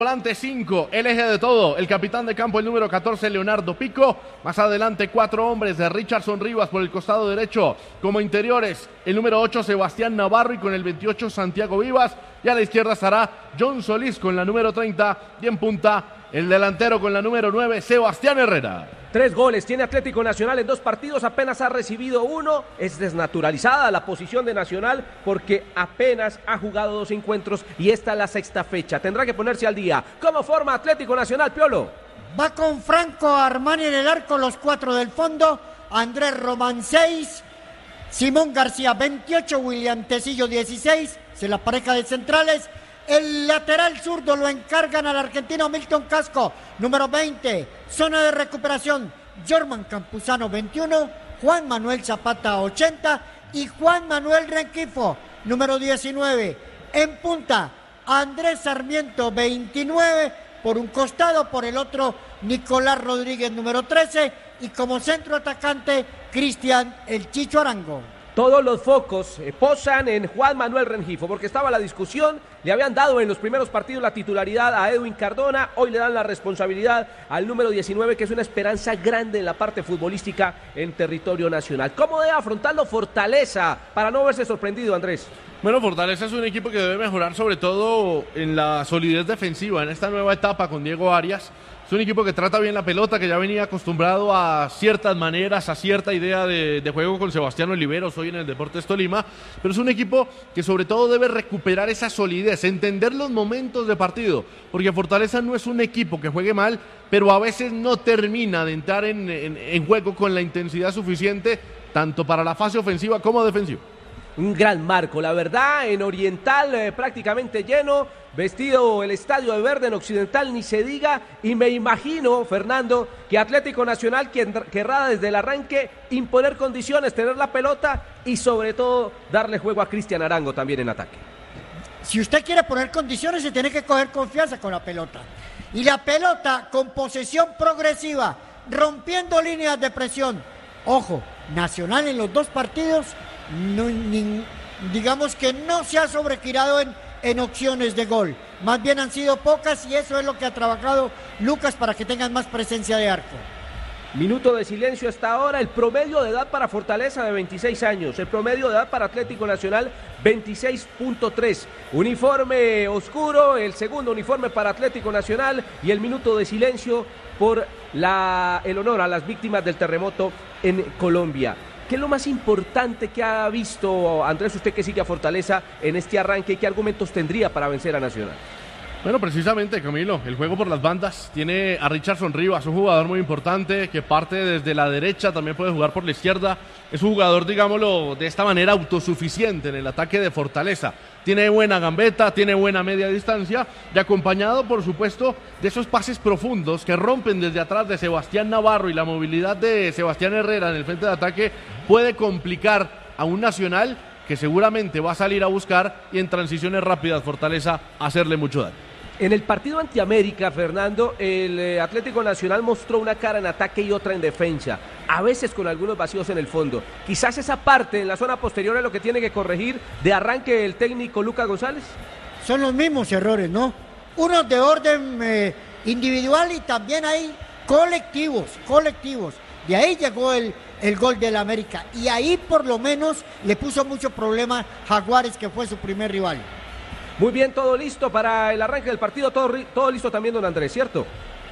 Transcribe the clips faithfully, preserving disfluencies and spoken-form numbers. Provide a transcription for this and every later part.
Volante cinco, el eje de todo, el capitán de campo, el número catorce, Leonardo Pico. Más adelante, cuatro hombres de Richardson Rivas por el costado derecho. Como interiores, el número ocho, Sebastián Navarro, y con el veintiocho, Santiago Vivas. Y a la izquierda estará John Solís con la número treinta. Y en punta, el delantero con la número nueve, Sebastián Herrera. Tres goles tiene Atlético Nacional en dos partidos, apenas ha recibido uno. Es desnaturalizada la posición de Nacional porque apenas ha jugado dos encuentros y esta es la sexta fecha. Tendrá que ponerse al día. ¿Cómo forma Atlético Nacional, Piolo? Va con Franco Armani en el arco, los cuatro del fondo. Andrés Román seis, Simón García veintiocho, William Tecillo dieciséis, se la pareja de centrales. El lateral zurdo lo encargan al argentino Milton Casco, número veinte, zona de recuperación, Jorman Campuzano veintiuno, Juan Manuel Zapata ochenta y Juan Manuel Renquifo, número diecinueve. En punta, Andrés Sarmiento veintinueve, por un costado, por el otro Nicolás Rodríguez, número trece, y como centro atacante, Cristian El Chicho Arango. Todos los focos eh, posan en Juan Manuel Rengifo, porque estaba la discusión, le habían dado en los primeros partidos la titularidad a Edwin Cardona, hoy le dan la responsabilidad al número diecinueve, que es una esperanza grande en la parte futbolística en territorio nacional. ¿Cómo debe afrontarlo Fortaleza para no verse sorprendido, Andrés? Bueno, Fortaleza es un equipo que debe mejorar sobre todo en la solidez defensiva en esta nueva etapa con Diego Arias. Es un equipo que trata bien la pelota, que ya venía acostumbrado a ciertas maneras, a cierta idea de, de juego con Sebastián Oliveros hoy en el Deportes Tolima, pero es un equipo que sobre todo debe recuperar esa solidez, entender los momentos de partido, porque Fortaleza no es un equipo que juegue mal, pero a veces no termina de entrar en, en, en juego con la intensidad suficiente, tanto para la fase ofensiva como defensiva. Un gran marco, la verdad, en Oriental eh, prácticamente lleno, vestido el estadio de verde, en Occidental ni se diga, y me imagino, Fernando, que Atlético Nacional querrá desde el arranque imponer condiciones, tener la pelota y sobre todo darle juego a Cristian Arango también en ataque. Si usted quiere poner condiciones, se tiene que coger confianza con la pelota. Y la pelota con posesión progresiva, rompiendo líneas de presión. Ojo, Nacional en los dos partidos, no, ni, digamos que no se ha sobregirado en, en opciones de gol. Más bien han sido pocas y eso es lo que ha trabajado Lucas para que tengan más presencia de arco. Minuto de silencio hasta ahora. El promedio de edad para Fortaleza de veintiséis años. El promedio de edad para Atlético Nacional veintiséis punto tres. Uniforme oscuro, el segundo uniforme para Atlético Nacional y el minuto de silencio por la, el honor a las víctimas del terremoto en Colombia. ¿Qué es lo más importante que ha visto, Andrés, usted que sigue a Fortaleza en este arranque? ¿Qué argumentos tendría para vencer a Nacional? Bueno, precisamente, Camilo, el juego por las bandas. Tiene a Richardson Rivas, un jugador muy importante que parte desde la derecha, también puede jugar por la izquierda. Es un jugador, digámoslo, de esta manera autosuficiente en el ataque de Fortaleza. Tiene buena gambeta, tiene buena media distancia y acompañado, por supuesto, de esos pases profundos que rompen desde atrás de Sebastián Navarro, y la movilidad de Sebastián Herrera en el frente de ataque puede complicar a un Nacional que seguramente va a salir a buscar y en transiciones rápidas Fortaleza hacerle mucho daño. En el partido ante América, Fernando, el eh, Atlético Nacional mostró una cara en ataque y otra en defensa, a veces con algunos vacíos en el fondo. Quizás esa parte en la zona posterior es lo que tiene que corregir de arranque el técnico Lucas González. Son los mismos errores, ¿no? Unos de orden eh, individual y también hay colectivos, colectivos. De ahí llegó el, el gol del América y ahí por lo menos le puso mucho problema Jaguares, que fue su primer rival. Muy bien, todo listo para el arranque del partido, todo, todo listo también, don Andrés, ¿cierto?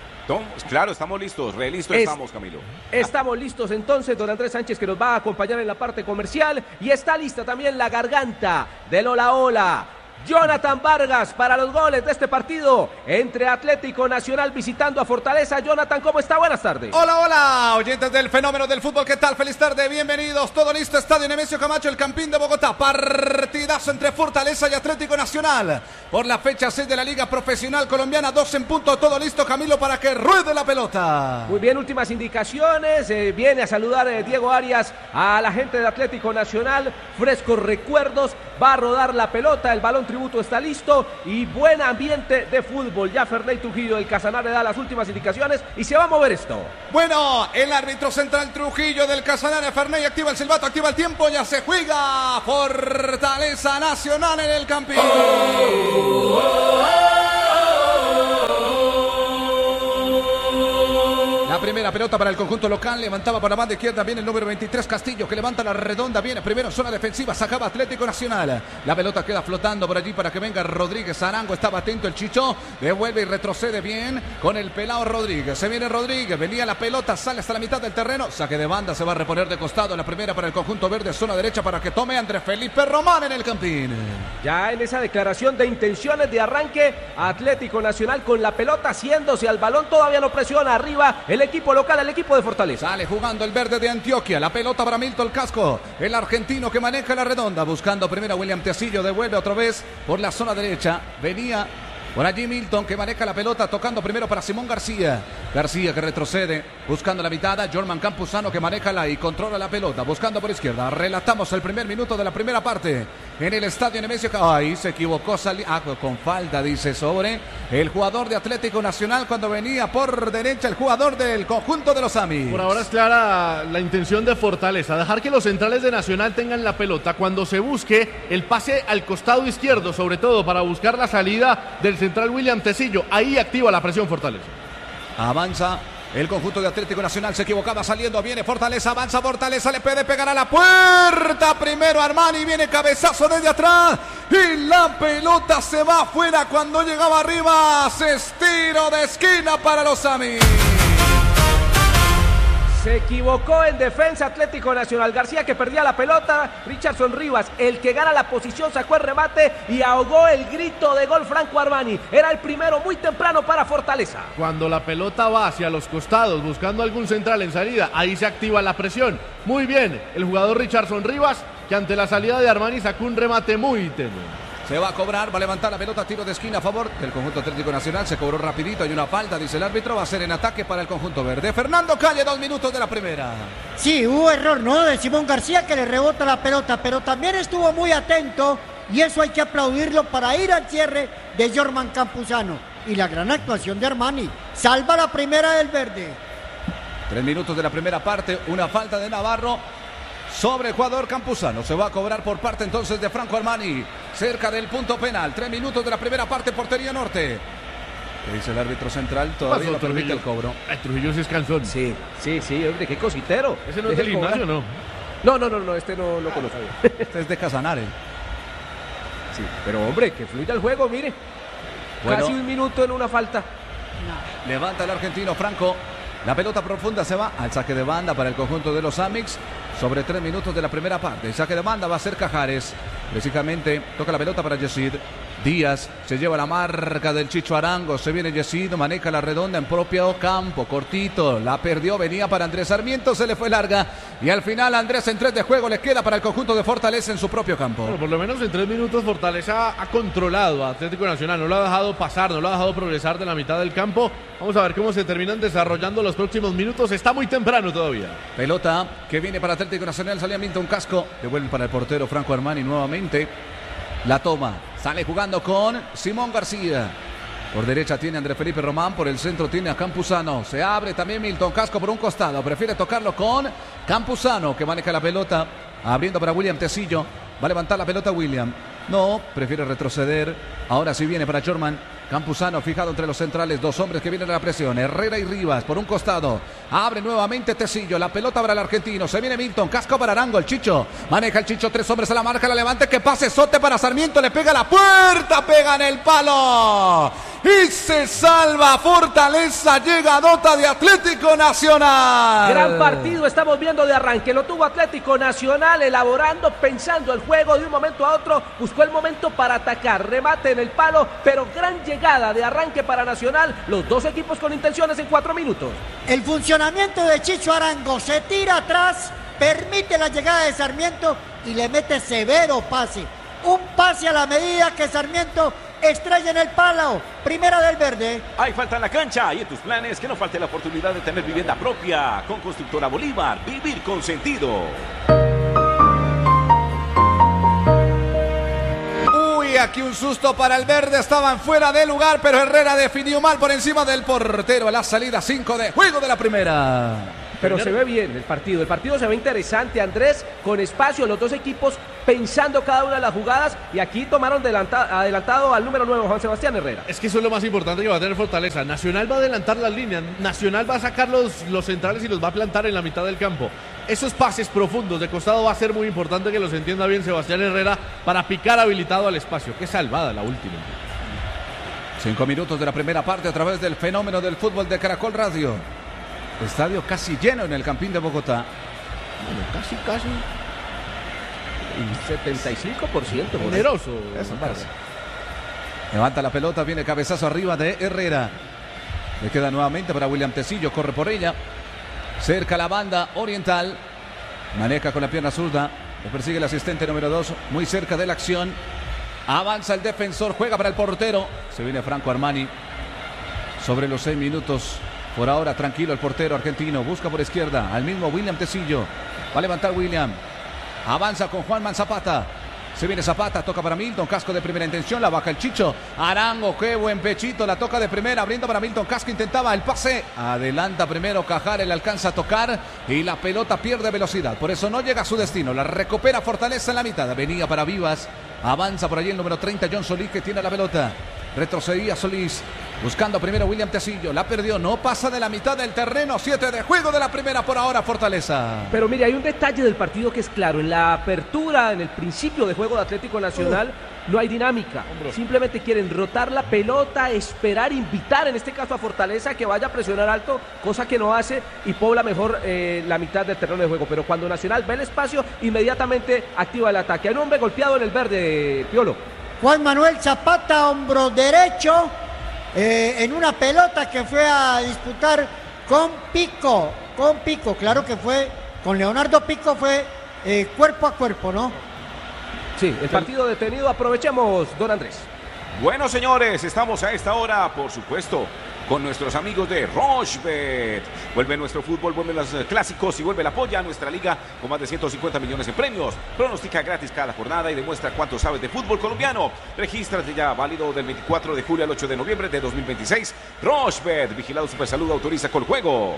Claro, estamos listos, re listos es, estamos, Camilo. Estamos listos entonces, don Andrés Sánchez, que nos va a acompañar en la parte comercial, y está lista también la garganta del Hola Hola. Jonathan Vargas para los goles de este partido entre Atlético Nacional visitando a Fortaleza. Jonathan, ¿cómo está? Buenas tardes. Hola, hola, oyentes del fenómeno del fútbol, ¿qué tal? Feliz tarde, bienvenidos. Todo listo, Estadio Nemesio Camacho, el Campín de Bogotá. Partidazo entre Fortaleza y Atlético Nacional por la fecha seis de la Liga Profesional Colombiana. Dos en punto, todo listo, Camilo, para que ruede la pelota. Muy bien, últimas indicaciones. Eh, viene a saludar eh, Diego Arias a la gente de Atlético Nacional. Frescos recuerdos. Va a rodar la pelota, el balón tributo está listo y buen ambiente de fútbol. Ya Ferney Trujillo del Casanare da las últimas indicaciones y se va a mover esto. Bueno, el árbitro central Trujillo del Casanare, Ferney, activa el silbato, activa el tiempo, ya se juega Fortaleza Nacional en el Campín. Oh, oh, oh. la primera pelota para el conjunto local. Levantaba para la banda izquierda. Viene el número veintitrés, Castillo, que levanta la redonda. Viene primero en zona defensiva. Sacaba Atlético Nacional. La pelota queda flotando por allí para que venga Rodríguez Arango. Estaba atento el Chicho. Devuelve y retrocede bien con el pelado Rodríguez. Se viene Rodríguez. Venía la pelota. Sale hasta la mitad del terreno. Saque de banda. Se va a reponer de costado. La primera para el conjunto verde. Zona derecha para que tome Andrés Felipe Román en el campín. Ya en esa declaración de intenciones de arranque, Atlético Nacional con la pelota haciéndose al balón. Todavía no presiona arriba el equipo local, el equipo de Fortaleza. Sale jugando el verde de Antioquia. La pelota para Milton Casco. El argentino que maneja la redonda. Buscando primero a William Tecillo. Devuelve otra vez por la zona derecha. Venía por allí Milton que maneja la pelota. Tocando primero para Simón García. García que retrocede. Buscando la mitad. Jorman Campuzano que maneja la y controla la pelota. Buscando por izquierda. Relatamos el primer minuto de la primera parte. En el estadio Nemesio. Ahí se equivocó. Sali... Ah, con falta dice sobre el jugador de Atlético Nacional cuando venía por derecha el jugador del conjunto de los Amis. Por ahora es clara la intención de Fortaleza. Dejar que los centrales de Nacional tengan la pelota cuando se busque el pase al costado izquierdo. Sobre todo para buscar la salida del central William Tecillo. Ahí activa la presión Fortaleza. Avanza el conjunto de Atlético Nacional, se equivocaba saliendo, viene Fortaleza, avanza Fortaleza, le puede pegar a la puerta, primero Armani, viene cabezazo desde atrás y la pelota se va afuera cuando llegaba arriba, se estiro de esquina para los Amis. Se equivocó en defensa Atlético Nacional. García que perdía la pelota. Richardson Rivas, el que gana la posición, sacó el remate y ahogó el grito de gol Franco Armani. Era el primero muy temprano para Fortaleza. Cuando la pelota va hacia los costados buscando algún central en salida, ahí se activa la presión. Muy bien, el jugador Richardson Rivas, que ante la salida de Armani sacó un remate muy tenue. Se va a cobrar, va a levantar la pelota, tiro de esquina a favor del conjunto Atlético Nacional. Se cobró rapidito, hay una falta, dice el árbitro. Va a ser en ataque para el conjunto verde. Fernando Calle, dos minutos de la primera. Sí, hubo error, ¿no? De Simón García que le rebota la pelota, pero también estuvo muy atento y eso hay que aplaudirlo para ir al cierre de Jorman Campuzano. Y la gran actuación de Armani. Salva la primera del verde. Tres minutos de la primera parte, una falta de Navarro sobre el jugador Campuzano. Se va a cobrar por parte entonces de Franco Armani, cerca del punto penal. Tres minutos de la primera parte, portería norte. ¿Qué dice el árbitro central? Todavía no permite el cobro. El Trujillo sí es cansón. Sí, sí, sí, hombre, qué cositero. ¿Ese no es del gimnasio, no? No, no, no, no, este no lo conozco. Este es de Casanare. Sí, pero hombre, que fluya el juego, mire. Bueno, casi un minuto en una falta. No. Levanta el argentino Franco. La pelota profunda se va al saque de banda para el conjunto de los Amix. Sobre tres minutos de la primera parte. El saque de banda va a ser Cajares. Precisamente toca la pelota para Yesid. Díaz se lleva la marca del Chicho Arango. Se viene Yesid, maneja la redonda en propio campo. Cortito, la perdió, venía para Andrés Sarmiento. Se le fue larga. Y al final Andrés en tres de juego le queda para el conjunto de Fortaleza en su propio campo. Bueno, por lo menos en tres minutos Fortaleza ha controlado a Atlético Nacional. No lo ha dejado pasar, no lo ha dejado progresar de la mitad del campo. Vamos a ver cómo se terminan desarrollando los próximos minutos. Está muy temprano todavía. Pelota que viene para Atlético Nacional. Salía Milton Casco. Devuelve para el portero Franco Armani nuevamente. La toma. Sale jugando con Simón García. Por derecha tiene Andrés Felipe Román. Por el centro tiene a Campuzano. Se abre también Milton Casco por un costado. Prefiere tocarlo con Campuzano, que maneja la pelota. Abriendo para William Tecillo. Va a levantar la pelota William. No, prefiere retroceder. Ahora sí viene para Jorman Campuzano, fijado entre los centrales, dos hombres que vienen a la presión, Herrera y Rivas por un costado, abre nuevamente Tecillo, la pelota para el argentino, se viene Milton, Casco para Arango, el Chicho, maneja el Chicho, tres hombres a la marca, la levante, que pase Sote para Sarmiento, le pega a la puerta, pega en el palo, y se salva Fortaleza, llega Dota de Atlético Nacional. Gran partido estamos viendo de arranque, lo tuvo Atlético Nacional elaborando, pensando el juego de un momento a otro, buscó el momento para atacar, remate en el palo, pero gran llegada de arranque para Nacional, los dos equipos con intenciones en cuatro minutos. El funcionamiento de Chicho Arango, se tira atrás, permite la llegada de Sarmiento y le mete severo pase, un pase a la medida que Sarmiento estrella en el palo, primera del verde. Hay falta en la cancha y en tus planes que no falte la oportunidad de tener vivienda propia con Constructora Bolívar, vivir con sentido. Uy, aquí un susto para el verde, estaban fuera de lugar, pero Herrera definió mal por encima del portero a la salida, cinco de juego de la primera. Pero Tener... se ve bien el partido. El partido se ve interesante, Andrés, con espacio, los dos equipos pensando cada una de las jugadas. Y aquí tomaron adelanta, adelantado al número nueve, Juan Sebastián Herrera. Es que eso es lo más importante que va a tener Fortaleza. Nacional va a adelantar las líneas. Nacional va a sacar los, los centrales y los va a plantar en la mitad del campo. Esos pases profundos de costado va a ser muy importante que los entienda bien Sebastián Herrera para picar habilitado al espacio. Qué salvada la última. Cinco minutos de la primera parte a través del fenómeno del fútbol de Caracol Radio. Estadio casi lleno en el Campín de Bogotá. Bueno, casi, casi. setenta y cinco por ciento. Generoso. Eso pasa. Levanta la pelota, viene cabezazo arriba de Herrera. Le queda nuevamente para William Tecillo, corre por ella. Cerca la banda oriental. Maneja con la pierna zurda. Le persigue el asistente número dos, muy cerca de la acción. Avanza el defensor, juega para el portero. Se viene Franco Armani. Sobre los seis minutos. Por ahora tranquilo el portero argentino. Busca por izquierda al mismo William Tecillo. Va a levantar William. Avanza con Juanman Zapata. Se viene Zapata, toca para Milton Casco de primera intención, la baja el Chicho. Arango, qué buen pechito, la toca de primera, abriendo para Milton Casco, intentaba el pase. Adelanta primero Cajar, él alcanza a tocar y la pelota pierde velocidad. Por eso no llega a su destino, la recupera Fortaleza en la mitad. Venía para Vivas, avanza por allí el número treinta, John Solís, que tiene la pelota. Retrocedía Solís, buscando primero William Tecillo, la perdió, no pasa de la mitad del terreno, siete de juego de la primera por ahora Fortaleza. Pero mire, hay un detalle del partido que es claro, en la apertura, en el principio de juego de Atlético Nacional, uh, no hay dinámica, hombre. Simplemente quieren rotar la pelota, esperar, invitar en este caso a Fortaleza que vaya a presionar alto, cosa que no hace y pobla mejor eh, la mitad del terreno de juego, pero cuando Nacional ve el espacio, inmediatamente activa el ataque. Hay un hombre golpeado en el verde, Piolo. Juan Manuel Zapata, hombro derecho, eh, en una pelota que fue a disputar con Pico, con Pico, claro que fue, con Leonardo Pico fue eh, cuerpo a cuerpo, ¿no? Sí, el partido detenido, aprovechemos, don Andrés. Bueno, señores, estamos a esta hora, por supuesto, con nuestros amigos de Rochebet. Vuelve nuestro fútbol, vuelven los clásicos y vuelve la polla a nuestra liga con más de ciento cincuenta millones en premios. Pronostica gratis cada jornada y demuestra cuánto sabes de fútbol colombiano. Regístrate ya, válido del veinticuatro de julio al ocho de noviembre de dos mil veintiséis. Rochebet, vigilado Supersalud, autoriza con juegos.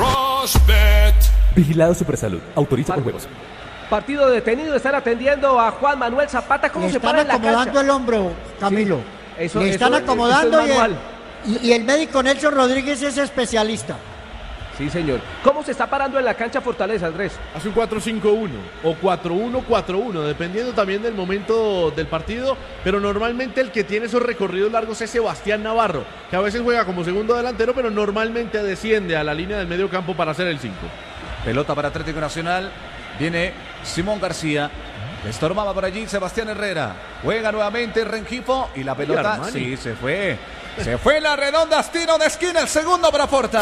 Rochebet. Vigilado Supersalud, autoriza con juegos. Partido detenido, están atendiendo a Juan Manuel Zapata. ¿Cómo Le se para en la cancha? están acomodando el hombro, Camilo. Sí, eso, Le están eso, acomodando eso y, es el, y, y el médico Nelson Rodríguez es especialista. Sí, señor. ¿Cómo se está parando en la cancha Fortaleza, Andrés? Hace un cuatro cinco uno o cuatro uno cuatro uno, dependiendo también del momento del partido, pero normalmente el que tiene esos recorridos largos es Sebastián Navarro, que a veces juega como segundo delantero, pero normalmente desciende a la línea del medio campo para hacer el cinco. Pelota para Atlético Nacional. Viene Simón García. Estorbaba por allí Sebastián Herrera. Juega nuevamente Rengifo y la pelota. Armani. Sí, se fue. Se fue la redonda, tiro de esquina, el segundo para Porta.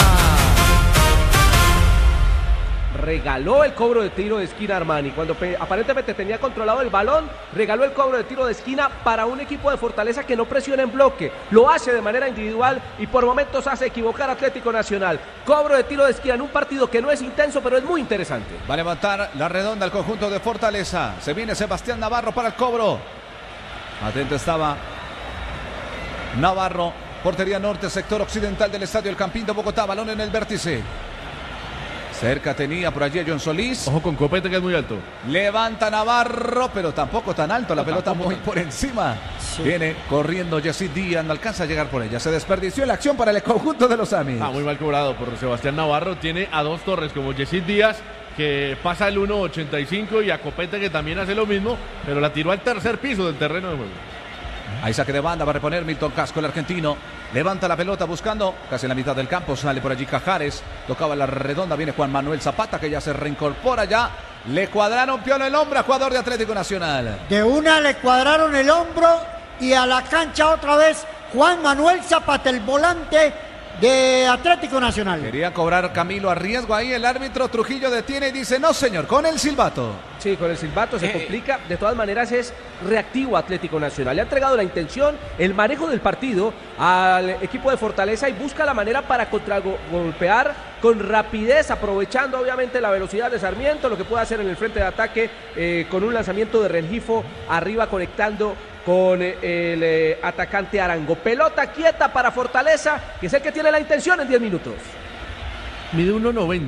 Regaló el cobro de tiro de esquina Armani. Cuando aparentemente tenía controlado el balón, regaló el cobro de tiro de esquina para un equipo de Fortaleza que no presiona en bloque. Lo hace de manera individual y por momentos hace equivocar a Atlético Nacional. Cobro de tiro de esquina en un partido que no es intenso, pero es muy interesante. Va a levantar la redonda el conjunto de Fortaleza. Se viene Sebastián Navarro para el cobro. Atento estaba Navarro. Portería norte, sector occidental del estadio El Campín de Bogotá. Balón en el vértice. Cerca tenía por allí a John Solís. Ojo con Copete, que es muy alto. Levanta Navarro, pero tampoco tan alto. La pelota muy por encima. Sí. Viene corriendo Yesid Díaz, no alcanza a llegar por ella. Se desperdició la acción para el conjunto de los Amis. Ah, muy mal cobrado por Sebastián Navarro. Tiene a dos torres como Yesid Díaz, que pasa el uno ochenta y cinco, y a Copete, que también hace lo mismo, pero la tiró al tercer piso del terreno de juego. Ahí saque de banda, va a reponer Milton Casco, el argentino. Levanta la pelota buscando casi en la mitad del campo. Sale por allí Cajares. Tocaba la redonda. Viene Juan Manuel Zapata, que ya se reincorpora ya. Le cuadraron Piolo el hombro a jugador de Atlético Nacional. De una le cuadraron el hombro y a la cancha otra vez Juan Manuel Zapata, el volante de Atlético Nacional. Quería cobrar Camilo a riesgo ahí. El árbitro Trujillo detiene y dice: no, señor, con el silbato. Sí, con el silbato se eh, complica. De todas maneras es reactivo Atlético Nacional. Le ha entregado la intención, el manejo del partido al equipo de Fortaleza y busca la manera para contragolpear con rapidez, aprovechando obviamente la velocidad de Sarmiento, lo que puede hacer en el frente de ataque eh, con un lanzamiento de Rengifo arriba conectando con el eh, atacante Arango. Pelota quieta para Fortaleza, que es el que tiene la intención en diez minutos. Mide uno noventa.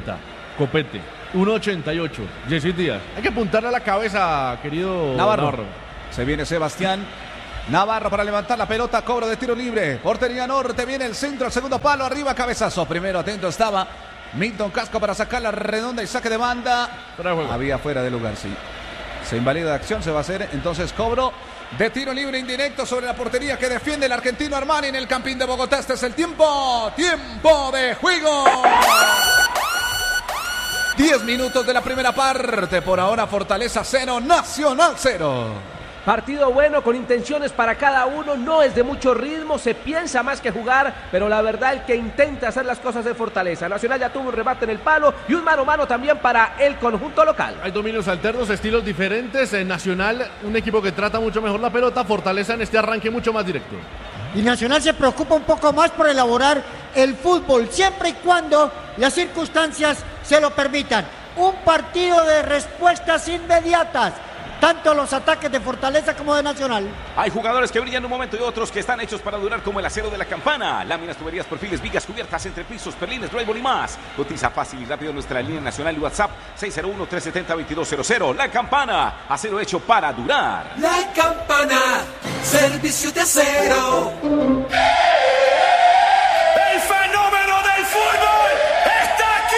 Copete, uno ochenta y ocho. Jessy Díaz. Hay que apuntarle a la cabeza, querido Navarro. Navarro. Se viene Sebastián Navarro para levantar la pelota, cobro de tiro libre. Portería norte, viene el centro, el segundo palo, arriba, cabezazo. Primero atento estaba Milton Casco para sacar la redonda y saque de banda. Había fuera de lugar, sí. Se invalida la acción, se va a hacer entonces cobro de tiro libre indirecto sobre la portería que defiende el argentino Armani en el Campín de Bogotá. Este es el tiempo, tiempo de juego. diez minutos de la primera parte. Por ahora Fortaleza cero, Nacional cero. Partido bueno, con intenciones para cada uno, no es de mucho ritmo, se piensa más que jugar, pero la verdad el que intenta hacer las cosas de Fortaleza. Nacional ya tuvo un remate en el palo y un mano a mano también para el conjunto local. Hay dominios alternos, estilos diferentes. En Nacional, un equipo que trata mucho mejor la pelota. Fortaleza en este arranque mucho más directo. Y Nacional se preocupa un poco más por elaborar el fútbol, siempre y cuando las circunstancias se lo permitan. Un partido de respuestas inmediatas, tanto los ataques de Fortaleza como de Nacional. Hay jugadores que brillan un momento y otros que están hechos para durar como el acero de la campana. Láminas, tuberías, perfiles, vigas, cubiertas, entrepisos, perlines, drywall y más. Cotiza fácil y rápido nuestra línea nacional y WhatsApp seis cero uno, tres siete cero, dos dos cero cero. La Campana, acero hecho para durar. La Campana, servicio de acero. El fenómeno del fútbol está aquí.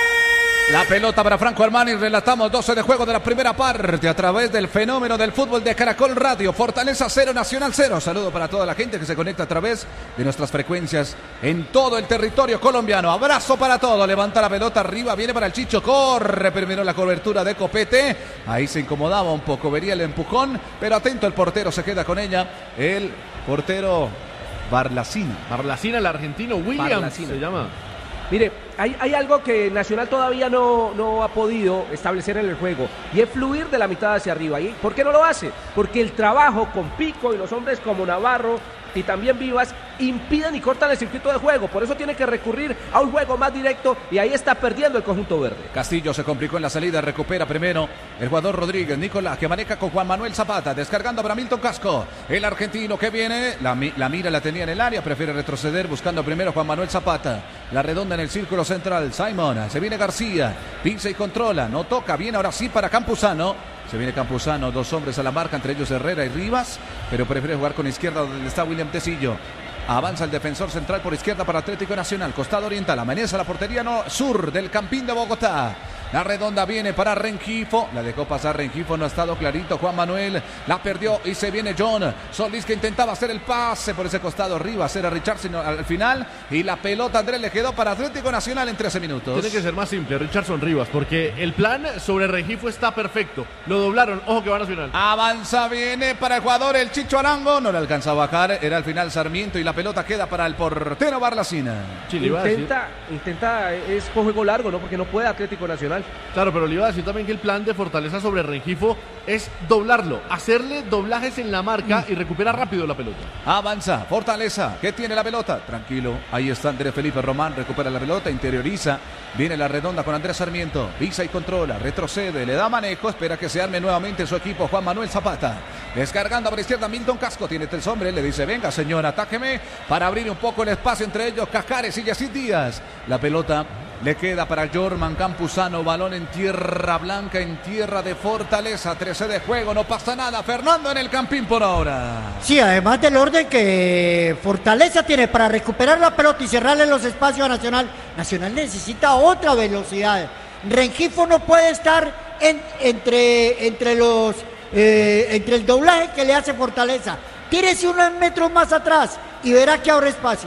La pelota para Franco Armani, relatamos doce de juego de la primera parte a través del fenómeno del fútbol de Caracol Radio. Fortaleza cero, Nacional cero. Saludo para toda la gente que se conecta a través de nuestras frecuencias en todo el territorio colombiano. Abrazo para todo. Levanta la pelota arriba, viene para el Chicho, corre primero la cobertura de Copete. Ahí se incomodaba un poco, vería el empujón, pero atento el portero, se queda con ella. El portero Barlacina. Barlacina, el argentino Williams Barlacina se llama. Mire, hay, hay algo que Nacional todavía no, no ha podido establecer en el juego y es fluir de la mitad hacia arriba. ¿Y por qué no lo hace? Porque el trabajo con Pico y los hombres como Navarro y también Vivas impiden y cortan el circuito de juego. Por eso tiene que recurrir a un juego más directo y ahí está perdiendo el conjunto verde. Castillo se complicó en la salida, recupera primero el jugador Rodríguez. Nicolás que maneja con Juan Manuel Zapata, descargando para Milton Casco. El argentino que viene, la, la mira la tenía en el área, prefiere retroceder buscando primero Juan Manuel Zapata. La redonda en el círculo central, Simon, se viene García, pinza y controla, no toca, viene ahora sí para Campuzano. Se viene Campuzano, dos hombres a la marca, entre ellos Herrera y Rivas, pero prefiere jugar con izquierda donde está William Tecillo. Avanza el defensor central por izquierda para Atlético Nacional, costado oriental, amanece la portería no, sur del Campín de Bogotá. La redonda viene para Rengifo, la dejó pasar Rengifo, no ha estado clarito Juan Manuel, la perdió y se viene John Solís que intentaba hacer el pase por ese costado, Rivas era Richardson al final y la pelota Andrés le quedó para Atlético Nacional en trece minutos. Tiene que ser más simple, Richardson Rivas, porque el plan sobre Rengifo está perfecto. Lo doblaron, ojo que va a Nacional. Avanza, viene para el jugador el Chicho Arango, no le alcanza a bajar, era al final Sarmiento y la pelota queda para el portero Barlacina. Sí, intenta, intenta, es con juego largo, ¿no? Porque no puede Atlético Nacional. Claro, pero le iba a decir también que el plan de Fortaleza sobre Rengifo es doblarlo, hacerle doblajes en la marca y recupera rápido la pelota. Avanza, Fortaleza, que tiene la pelota, tranquilo, ahí está Andrés Felipe Román, recupera la pelota, interioriza, viene la redonda con Andrés Sarmiento, pisa y controla, retrocede, le da manejo, espera que se arme nuevamente su equipo, Juan Manuel Zapata, descargando por izquierda Milton Casco, tiene tres hombres, le dice, venga señor, atáqueme, para abrir un poco el espacio entre ellos, Cajares y Yacid Díaz, la pelota le queda para Jorman Campuzano, balón en tierra blanca, en tierra de Fortaleza, trece de juego, no pasa nada, Fernando en el Campín por ahora. Sí, además del orden que Fortaleza tiene para recuperar la pelota y cerrarle los espacios a Nacional, Nacional necesita otra velocidad. Rengifo no puede estar en, entre, entre, los, eh, entre el doblaje que le hace Fortaleza. Tírese unos metros más atrás y verá que abre espacios.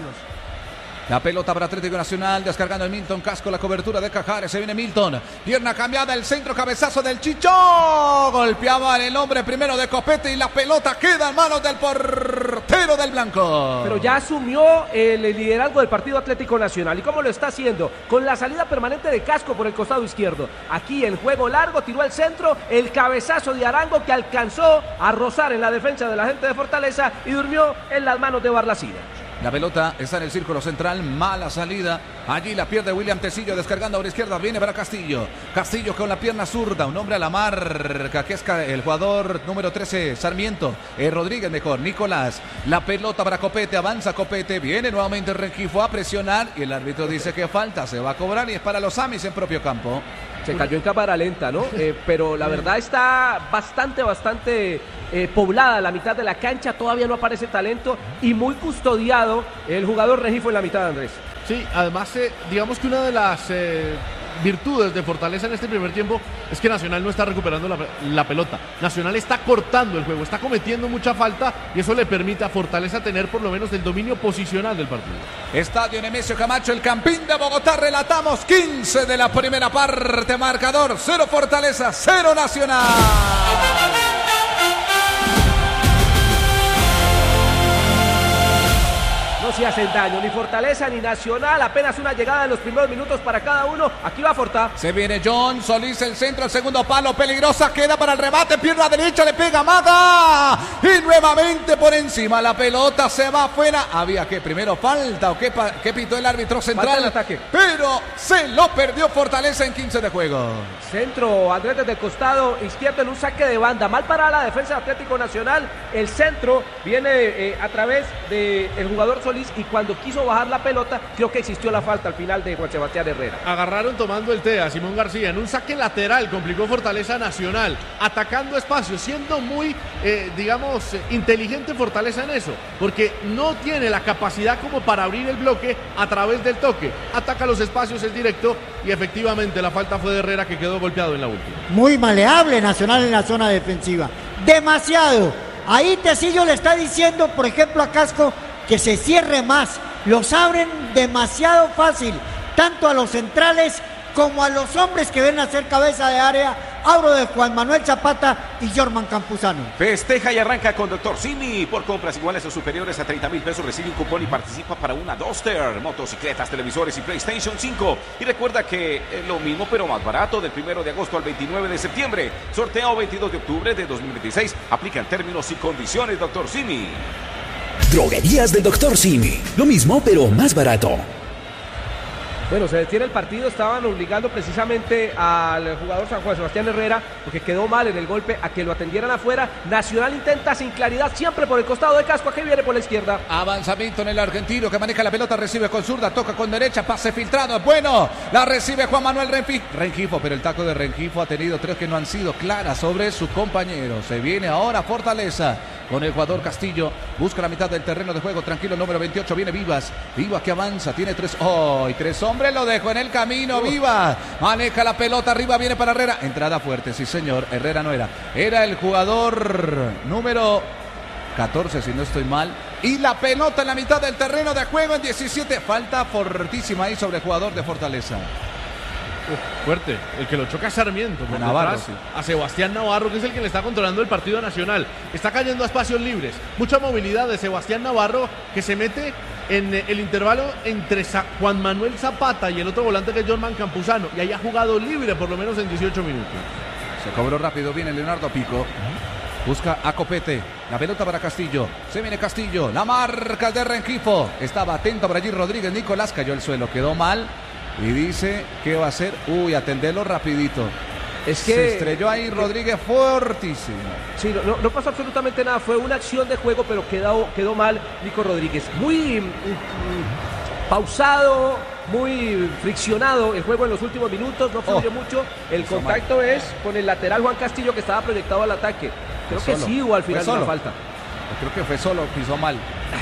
La pelota para Atlético Nacional, descargando el Milton Casco, la cobertura de Cajares, se viene Milton, pierna cambiada, el centro, cabezazo del Chicho, golpeaba en el hombre primero de Copete y la pelota queda en manos del portero del blanco. Pero ya asumió el liderazgo del partido Atlético Nacional, ¿y cómo lo está haciendo? Con la salida permanente de Casco por el costado izquierdo, aquí el juego largo, tiró al centro, el cabezazo de Arango que alcanzó a rozar en la defensa de la gente de Fortaleza y durmió en las manos de Barlacina. La pelota está en el círculo central, mala salida. Allí la pierde William Tecillo, descargando a la izquierda, viene para Castillo. Castillo con la pierna zurda, un hombre a la marca, que es el jugador número trece, Sarmiento. Eh, Rodríguez mejor, Nicolás. La pelota para Copete, avanza Copete, viene nuevamente Rengifo a presionar y el árbitro dice que falta, se va a cobrar y es para los Amis en propio campo. Se cayó en cámara lenta, ¿no? Eh, pero la verdad está bastante, bastante eh, poblada la mitad de la cancha. Todavía no aparece talento y muy custodiado el jugador Rengifo en la mitad, Andrés. Sí, además, eh, digamos que una de las eh, virtudes de Fortaleza en este primer tiempo es que Nacional no está recuperando la, la pelota. Nacional está cortando el juego, está cometiendo mucha falta y eso le permite a Fortaleza tener por lo menos el dominio posicional del partido. Estadio Nemesio Camacho, el Campín de Bogotá, relatamos quince de la primera parte, marcador cero Fortaleza, cero Nacional. No se hacen daño, ni Fortaleza ni Nacional, apenas una llegada en los primeros minutos para cada uno. Aquí va Forta. Se viene John Solís, el centro, el segundo palo, peligrosa, queda para el remate, pierna derecha, le pega Mata. Y nuevamente por encima, la pelota se va afuera. Había que primero falta o qué, qué pitó el árbitro central. El ataque. Pero se lo perdió Fortaleza en quince de juego. Centro, Andrés desde el costado izquierdo en un saque de banda. Mal para la defensa de Atlético Nacional. El centro viene eh, a través del jugador Solís. Y cuando quiso bajar la pelota, creo que existió la falta al final de Juan Sebastián Herrera. Agarraron tomando el té a Simón García en un saque lateral, complicó Fortaleza Nacional, atacando espacios, siendo muy, eh, digamos, eh, inteligente Fortaleza en eso, porque no tiene la capacidad como para abrir el bloque a través del toque. Ataca los espacios, es directo y efectivamente la falta fue de Herrera, que quedó golpeado en la última. Muy maleable Nacional en la zona defensiva, demasiado. Ahí Tecillo le está diciendo, por ejemplo, a Casco, que se cierre más, los abren demasiado fácil, tanto a los centrales como a los hombres que ven hacer cabeza de área. Hablo de Juan Manuel Zapata y Jorman Campuzano. Festeja y arranca con Doctor Simi. Por compras iguales o superiores a treinta mil pesos recibe un cupón y participa para una Duster, motocicletas, televisores y PlayStation cinco. Y recuerda que es lo mismo pero más barato del primero de agosto al veintinueve de septiembre. Sorteo veintidós de octubre de dos mil veintiséis. Aplican términos y condiciones, Doctor Simi. Droguerías del Doctor Simi. Lo mismo, pero más barato. Bueno, se detiene el partido, estaban obligando precisamente al jugador San Juan Sebastián Herrera, porque quedó mal en el golpe, a que lo atendieran afuera. Nacional intenta sin claridad, siempre por el costado de Casco, aquí viene por la izquierda. Avanzamiento en el argentino, que maneja la pelota, recibe con zurda, toca con derecha, pase filtrado, bueno, la recibe Juan Manuel Rengifo, pero el taco de Rengifo ha tenido tres que no han sido claras sobre su compañero. Se viene ahora Fortaleza con el jugador Castillo, busca la mitad del terreno de juego, tranquilo, el número veintiocho, viene Vivas, Vivas que avanza, tiene tres, oh, y tres hombres, lo dejó en el camino, Vivas, maneja la pelota, arriba viene para Herrera, entrada fuerte, sí señor, Herrera no era, era el jugador número catorce, si no estoy mal, y la pelota en la mitad del terreno de juego en diecisiete, falta fortísima ahí sobre el jugador de Fortaleza. Uf, fuerte, el que lo choca es Sarmiento por Navarro, detrás, sí. a Sebastián Navarro, que es el que le está controlando el partido Nacional. Está cayendo a espacios libres, mucha movilidad de Sebastián Navarro, que se mete en el intervalo entre Juan Manuel Zapata y el otro volante, que es Jorman Campuzano, y ahí ha jugado libre por lo menos en dieciocho minutos. Se cobró rápido, viene Leonardo Pico, busca a Copete, la pelota para Castillo, se viene Castillo, la marca de Rengifo, estaba atento por allí Rodríguez, Nicolás cayó al suelo, quedó mal. Y dice, ¿qué va a hacer? Uy, atenderlo rapidito. Es que se estrelló ahí Rodríguez fortísimo. Sí, no, no, no pasó absolutamente nada. Fue una acción de juego, pero quedó, quedó mal Nico Rodríguez. Muy mm, pausado, muy friccionado el juego en los últimos minutos. No fluyó oh, mucho. El contacto mal. Es con el lateral Juan Castillo, que estaba proyectado al ataque. Creo fue que solo. Sí hubo al final de la falta. Creo que fue solo, pisó mal.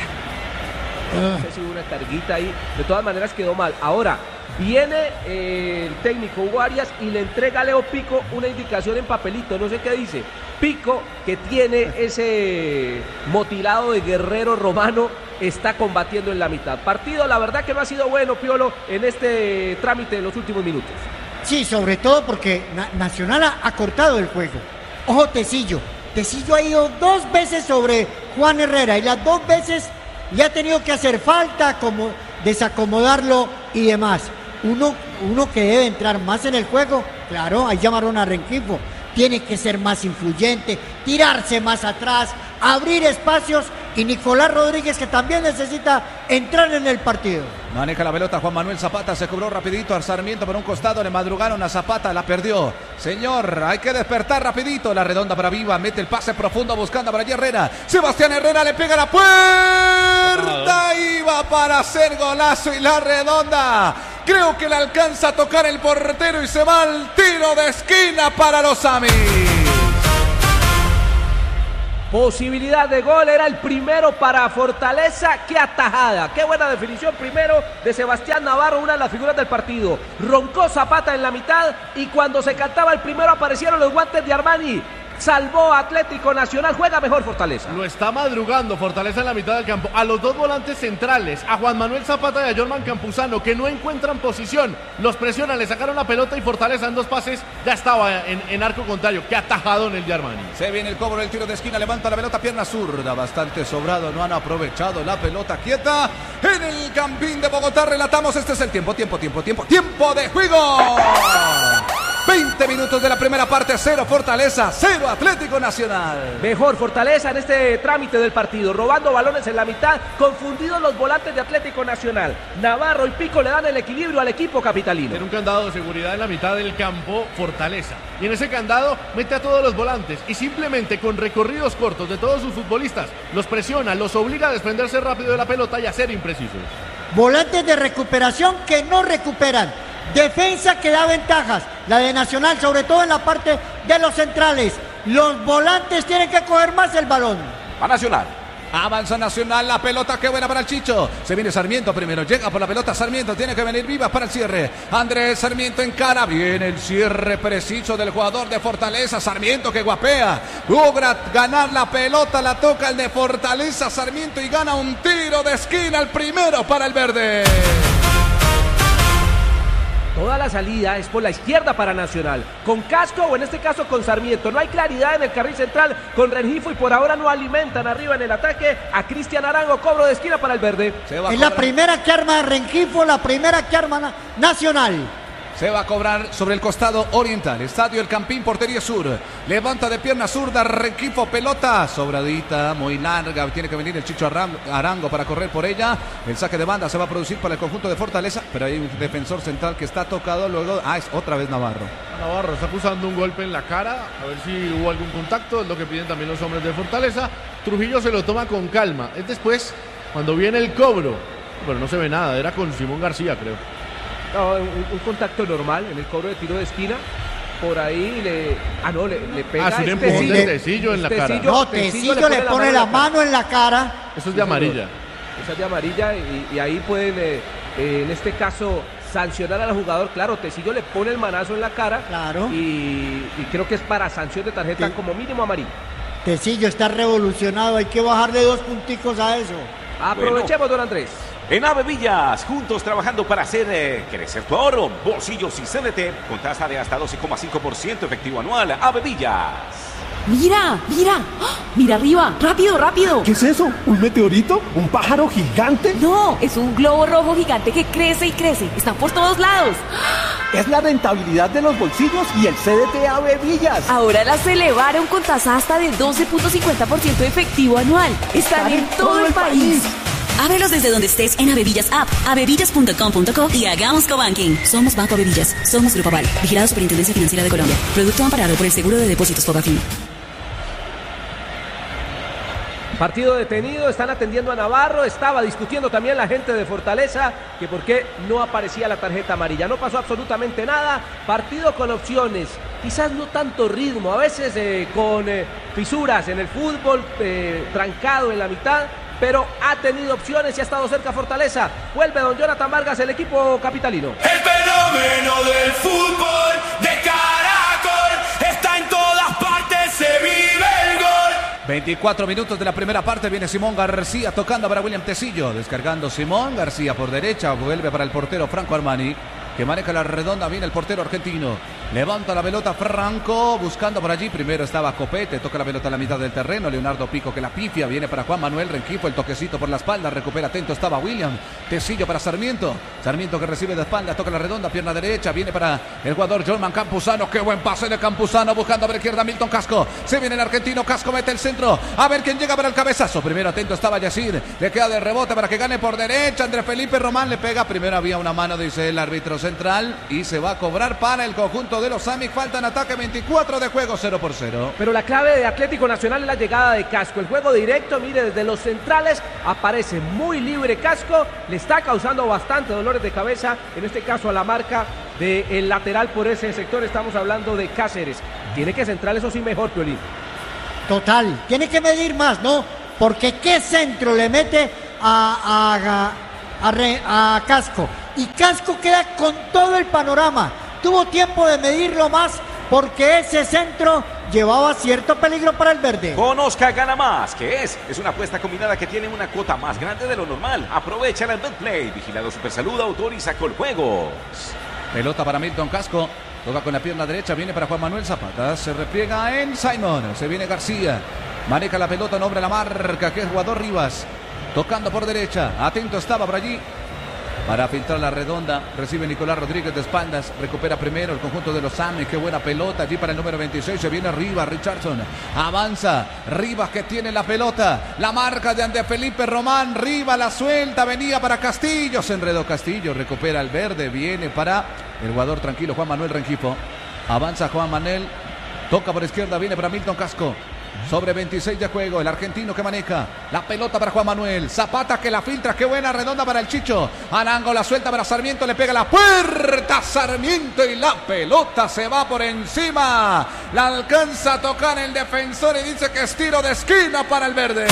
No sé si hubo una carguita ahí. De todas maneras quedó mal. Ahora, viene eh, el técnico Hugo Arias y le entrega a Leo Pico una indicación en papelito, no sé qué dice. Pico, que tiene ese motilado de guerrero romano, está combatiendo en la mitad. Partido, la verdad que no ha sido bueno, Piolo, en este trámite de los últimos minutos. Sí, sobre todo porque Na- Nacional ha, ha cortado el juego. Ojo, Tecillo. Tecillo ha ido dos veces sobre Juan Herrera y las dos veces le ha tenido que hacer falta, como desacomodarlo y demás. Uno, uno que debe entrar más en el juego, claro, ahí llamaron a Rengifo, tiene que ser más influyente, tirarse más atrás, abrir espacios y Nicolás Rodríguez, que también necesita entrar en el partido. Maneja la pelota Juan Manuel Zapata, se cobró rapidito al Sarmiento por un costado, le madrugaron a Zapata, la perdió. Señor, hay que despertar rapidito, la redonda para Viva, mete el pase profundo buscando para allí Herrera. Sebastián Herrera le pega la puerta, iba para hacer golazo y la redonda. Creo que le alcanza a tocar el portero y se va al tiro de esquina para los Amis. Posibilidad de gol, era el primero para Fortaleza. ¡Qué atajada! ¡Qué buena definición! Primero de Sebastián Navarro, una de las figuras del partido. Roncó Zapata en la mitad y cuando se cantaba el primero aparecieron los guantes de Armani. Salvó Atlético Nacional, juega mejor Fortaleza. Lo está madrugando Fortaleza en la mitad del campo. A los dos volantes centrales, a Juan Manuel Zapata y a Jorman Campuzano, que no encuentran posición. Los presionan, le sacaron la pelota y Fortaleza en dos pases ya estaba en, en arco contrario. Qué atajado en el de Armani. Se viene el cobro del tiro de esquina, levanta la pelota, pierna zurda, bastante sobrado, no han aprovechado la pelota quieta. En el Campín de Bogotá relatamos, este es el tiempo, tiempo, tiempo, tiempo, tiempo de juego. veinte minutos de la primera parte, cero Fortaleza, cero Atlético Nacional. Mejor Fortaleza en este trámite del partido, robando balones en la mitad, confundidos los volantes de Atlético Nacional. Navarro y Pico le dan el equilibrio al equipo capitalino. Tiene un candado de seguridad en la mitad del campo Fortaleza. Y en ese candado mete a todos los volantes y simplemente con recorridos cortos de todos sus futbolistas los presiona, los obliga a desprenderse rápido de la pelota y a ser imprecisos. Volantes de recuperación que no recuperan. Defensa que da ventajas, la de Nacional, sobre todo en la parte de los centrales. Los volantes tienen que coger más el balón. Va Nacional. Avanza Nacional, la pelota, qué buena para el Chicho. Se viene Sarmiento primero, llega por la pelota Sarmiento, tiene que venir Vivas para el cierre. Andrés Sarmiento en cara, viene el cierre preciso del jugador de Fortaleza. Sarmiento que guapea, logra ganar la pelota, la toca el de Fortaleza Sarmiento y gana un tiro de esquina, el primero para el verde. Toda la salida es por la izquierda para Nacional, con Casco o en este caso con Sarmiento. No hay claridad en el carril central con Rengifo y por ahora no alimentan arriba en el ataque a Cristian Arango. Cobro de esquina para el verde. Es la primera que arma Rengifo, la primera que arma Nacional. Se va a cobrar sobre el costado oriental. Estadio El Campín, portería sur. Levanta de pierna zurda, Rengifo, pelota sobradita, muy larga. Tiene que venir el Chicho Arango para correr por ella. El saque de banda se va a producir para el conjunto de Fortaleza, pero hay un defensor central que está tocado. Luego, ah, es otra vez Navarro. Navarro está acusando un golpe en la cara, a ver si hubo algún contacto, es lo que piden también los hombres de Fortaleza. Trujillo se lo toma con calma. Es después, cuando viene el cobro, pero no se ve nada, era con Simón García, creo. No, un, un contacto normal en el cobro de tiro de esquina. Por ahí le. Ah, no, le, le pega. Ah, es un empujón de Tecillo en la cara. No, Tecillo le, le pone la mano en la cara. Eso es de amarilla. Eso es de amarilla y, y ahí pueden, eh, eh, en este caso, sancionar al jugador. Claro, Tecillo le pone el manazo en la cara. Claro. Y, y creo que es para sanción de tarjeta, sí, como mínimo amarilla. Tecillo está revolucionado, hay que bajarle dos punticos a eso. Aprovechemos, bueno, don Andrés. En Ave Villas, juntos trabajando para hacer eh, crecer tu ahorro. Bolsillos y C N T con tasa de hasta doce coma cinco por ciento efectivo anual. Ave Villas. Mira, mira, ¡oh! Mira arriba, rápido, rápido. ¿Qué es eso? ¿Un meteorito? ¿Un pájaro gigante? No, es un globo rojo gigante que crece y crece. Están por todos lados. Es la rentabilidad de los bolsillos y el C D T Ave Villas. Ahora las elevaron con tasa hasta de doce punto cincuenta por ciento efectivo anual. Están, Están en, en todo, todo el país. país. Ábrelos desde donde estés en Avevillas App, avevillas punto com punto co y hagamos cobanking. Somos Banco Avevillas, somos Grupo Aval, vigilado Superintendencia Financiera de Colombia. Producto amparado por el Seguro de Depósitos Fogafín. Partido detenido, están atendiendo a Navarro, estaba discutiendo también la gente de Fortaleza que por qué no aparecía la tarjeta amarilla. No pasó absolutamente nada, partido con opciones, quizás no tanto ritmo, a veces eh, con eh, fisuras en el fútbol, eh, trancado en la mitad, pero ha tenido opciones y ha estado cerca Fortaleza. Vuelve don Jonathan Vargas, el equipo capitalino. El fenómeno del fútbol de Caracol está en todas partes, se vive el gol. veinticuatro minutos de la primera parte, viene Simón García tocando para William Tecillo, descargando Simón García por derecha, vuelve para el portero Franco Armani. que maneja la redonda, viene el portero argentino, levanta la pelota Franco, buscando por allí, primero estaba Copete, toca la pelota a la mitad del terreno, Leonardo Pico que la pifia, viene para Juan Manuel Rengifo, el toquecito por la espalda, recupera, atento estaba William, Tecillo para Sarmiento, Sarmiento que recibe de espalda, toca la redonda, pierna derecha, viene para el jugador Jorman Campuzano, qué buen pase de Campuzano, buscando a la izquierda Milton Casco, se viene el argentino, Casco mete el centro, a ver quién llega para el cabezazo, primero atento estaba Yacir, le queda de rebote para que gane por derecha, Andrés Felipe Román le pega, primero había una mano, dice el árbitro central, y se va a cobrar para el conjunto de los Amic, falta en ataque, veinticuatro de juego, cero por cero. Pero la clave de Atlético Nacional es la llegada de Casco, el juego directo, mire, desde los centrales aparece muy libre Casco, le está causando bastante dolores de cabeza, en este caso a la marca del lateral por ese sector, estamos hablando de Cáceres, tiene que centrar eso sí mejor, Piolín. Total, tiene que medir más, ¿no? Porque qué centro le mete a, a, a, a, Re, a Casco, y Casco queda con todo el panorama, tuvo tiempo de medirlo más porque ese centro llevaba cierto peligro para el verde. Conozca Gana Más, ¿qué es? Es una apuesta combinada que tiene una cuota más grande de lo normal. Aprovecha en BetPlay, vigilado Supersalud, autoriza con juegos. Pelota para Milton Casco, toca con la pierna derecha, viene para Juan Manuel Zapata, se repliega en Simon, se viene García, maneja la pelota, nombra la marca, que es jugador Rivas, tocando por derecha, atento estaba por allí, para filtrar la redonda, recibe Nicolás Rodríguez de espaldas, recupera primero el conjunto de los Amic, qué buena pelota allí para el número veintiséis, se viene Rivas, Richardson, avanza, Rivas que tiene la pelota, la marca de Andrés Felipe Román, Rivas la suelta, venía para Castillo, se enredó Castillo, recupera el verde, viene para el jugador tranquilo, Juan Manuel Rengifo, avanza Juan Manuel, toca por izquierda, viene para Milton Casco, sobre veintiséis de juego, el argentino que maneja la pelota para Juan Manuel, Zapata que la filtra, qué buena redonda para el Chicho, Arango la suelta para Sarmiento, le pega la puerta Sarmiento y la pelota se va por encima, la alcanza a tocar el defensor y dice que es tiro de esquina para el verde.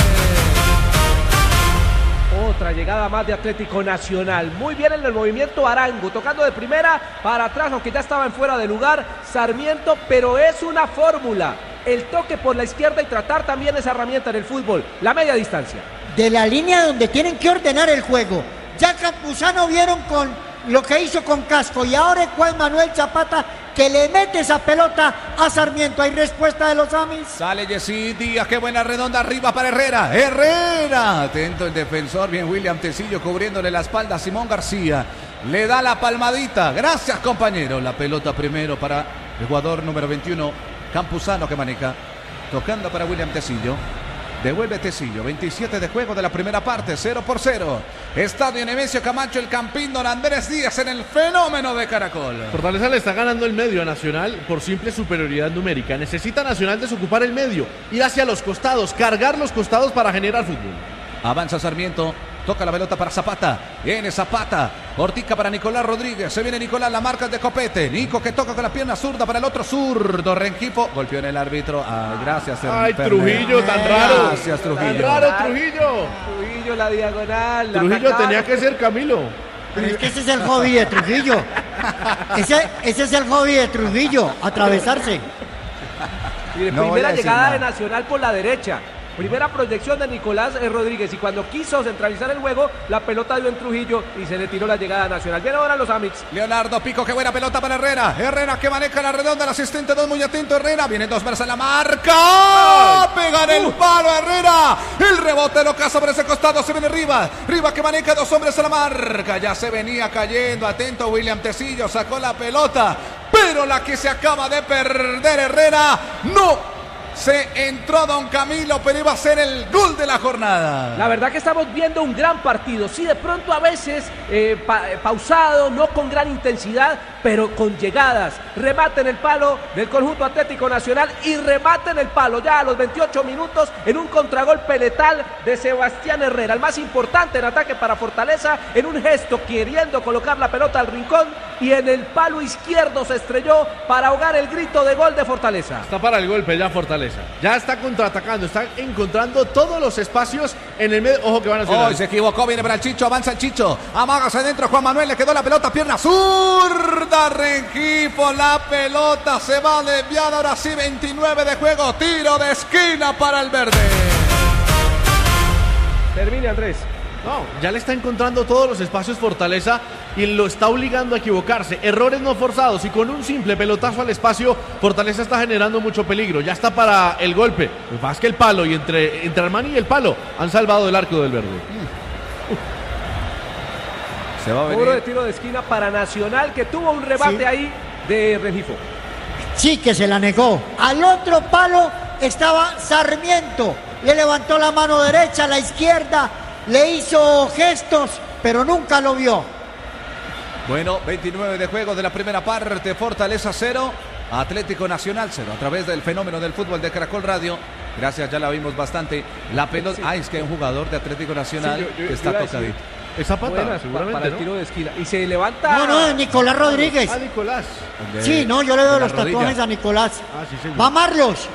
Otra llegada más de Atlético Nacional. Muy bien en el movimiento Arango, tocando de primera para atrás, aunque ya estaba en fuera de lugar Sarmiento, pero es una fórmula. El toque por la izquierda y tratar también esa herramienta en el fútbol, la media distancia. De la línea donde tienen que ordenar el juego. Ya Campuzano vieron con lo que hizo con Casco y ahora Juan Manuel Zapata que le mete esa pelota a Sarmiento. Hay respuesta de los Amis. Sale Jessy Díaz, qué buena redonda arriba para Herrera. Herrera, atento el defensor, bien William Tecillo cubriéndole la espalda a Simón García. Le da la palmadita, gracias compañero. La pelota primero para el jugador número veintiuno, Campuzano que maneja, tocando para William Tecillo. Devuelve Tecillo, veintisiete de juego de la primera parte, cero por cero. Estadio Nemesio Camacho, el Campín Don Andrés Díaz en el fenómeno de Caracol. Fortaleza le está ganando el medio a Nacional por simple superioridad numérica. Necesita Nacional desocupar el medio, ir hacia los costados, cargar los costados para generar fútbol. Avanza Sarmiento, toca la pelota para Zapata, viene Zapata, Ortica para Nicolás Rodríguez, se viene Nicolás, la marca de Copete, Nico que toca con la pierna zurda para el otro zurdo, Rengifo, golpeó en el árbitro, ay, gracias. Ay, Trujillo, tan raro. Gracias, Trujillo. Tan raro, Trujillo. Trujillo, la diagonal. La Trujillo atacada. tenía que ser Camilo. Pero es que ese es el hobby de Trujillo. Ese, ese es el hobby de Trujillo, atravesarse. Y de No voy a primera decir llegada nada. de Nacional por la derecha. Primera proyección de Nicolás eh, Rodríguez y cuando quiso centralizar el juego, la pelota dio en Trujillo y se le tiró la llegada nacional. Bien ahora los Amics. Leonardo Pico, qué buena pelota para Herrera. Herrera que maneja la redonda, el asistente dos muy atento. Herrera, vienen dos veces a la marca. Pegan el palo a Herrera. El rebote lo caza por ese costado, se viene Rivas. Rivas que maneja dos hombres a la marca. Ya se venía cayendo, atento William Tecillo, sacó la pelota. Pero la que se acaba de perder Herrera, no. Se entró Don Camilo, pero iba a ser el gol de la jornada. La verdad que estamos viendo un gran partido. Sí, de pronto a veces eh, pa eh, pausado, no con gran intensidad, pero con llegadas. Remate en el palo del conjunto Atlético Nacional y remate en el palo ya a los veintiocho minutos en un contragolpe letal de Sebastián Herrera. El más importante en ataque para Fortaleza, en un gesto queriendo colocar la pelota al rincón y en el palo izquierdo se estrelló para ahogar el grito de gol de Fortaleza. Está para el golpe ya Fortaleza. Ya está contraatacando, está encontrando todos los espacios en el medio. Ojo que van a hacer. Oh, se equivocó, viene para el Chicho, avanza el Chicho, amagas adentro Juan Manuel, le quedó la pelota, pierna zurda, Rengifo, la pelota se va desviada, ahora sí veintinueve de juego, tiro de esquina para el verde. Termine, Andrés. No, ya le está encontrando todos los espacios Fortaleza y lo está obligando a equivocarse. Errores no forzados y con un simple pelotazo al espacio, Fortaleza está generando mucho peligro. Ya está para el golpe. Pues más que el palo y entre, entre Armani y el palo han salvado el arco del verde. Se va a venir. Cobro de tiro de esquina para Nacional, que tuvo un rebate sí. ahí de Rengifo. Sí, que se la negó. Al otro palo estaba Sarmiento. Le levantó la mano derecha, la izquierda, le hizo gestos, pero nunca lo vio. Bueno, veintinueve de juego de la primera parte, Fortaleza cero, Atlético Nacional cero, a través del fenómeno del fútbol de Caracol Radio. Gracias, ya la vimos bastante. La pelota, sí. ah, es que hay un jugador de Atlético Nacional sí, yo, yo, que está tocadito. Esa pata, Buenas, seguramente, para el ¿no? tiro de esquina. Y se levanta. No, no, es Nicolás Rodríguez. Ah, Nicolás. Sí, no, yo le veo los rodilla. tatuajes a Nicolás. Ah, sí, señor. Va Marlos.